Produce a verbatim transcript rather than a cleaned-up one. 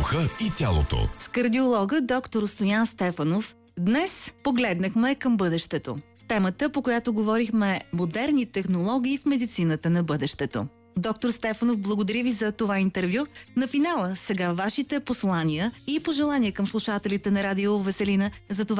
духа и тялото. С кардиолога доктор Стоян Стефанов днес погледнахме към бъдещето. Темата, по която говорихме, модерни технологии в медицината на бъдещето. Доктор Стефанов, благодаря ви за това интервю. На финала сега вашите послания и пожелания към слушателите на Радио Веселина за това